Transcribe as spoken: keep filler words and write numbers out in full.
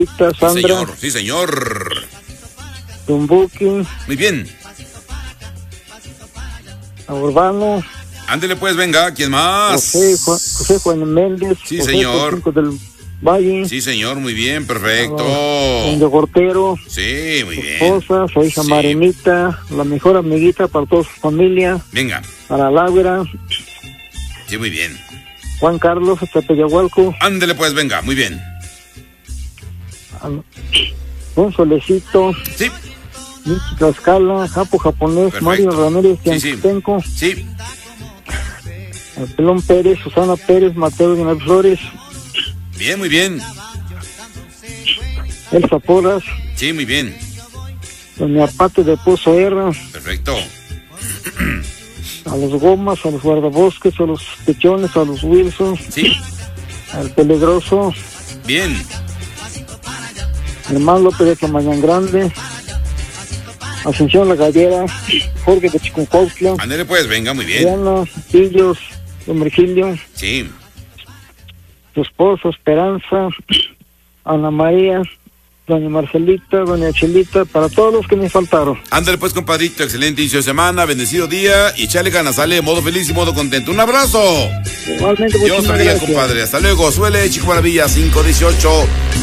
Sandra. Sí, señor, sí, señor. Tumbuki, Muy bien. a Urbano, Ándele pues, venga, ¿quién más? José, Juan, José Juan Méndez, Sí, José señor. Francisco del Valle, Sí, señor, muy bien, perfecto. Don de Gortero, Sí, muy su bien. esposa, su hija Sí. Marinita, la mejor amiguita para toda su familia, Venga, para Laura, sí, muy bien. Juan Carlos, hasta Peyahualco, Ándele pues, venga, muy bien. Don Solecito, Sí, Michi Tlaxcala, Japo Japonés, perfecto. Mario Ramírez, Sí, sí. Tianquitenco, Sí, el Pelón Pérez, Susana Pérez, Mateo de Flores, bien, muy bien. Elsa Porras, Sí, muy bien. Doña Pate de Pozo R, Perfecto. a los Gomas, a los Guardabosques, a los Pechones, a los Wilson, Sí, al Peligroso, bien. Germán López de Tamañán Grande, Ascensión La Gallera, Jorge de Chiconcuautla, Ándele pues, venga, muy bien. Diana, Pillos, Don Virgilio, Sí, su esposo Esperanza, Ana María, Doña Marcelita, Doña Chelita, para todos los que me faltaron. ándale pues, compadrito, excelente inicio de semana, bendecido día y chale ganas, sale de modo feliz y modo contento. Un abrazo. Igualmente, Dios muchísimas bendiga, gracias. compadre. Hasta luego. Suele, Chico Maravilla, cinco dieciocho.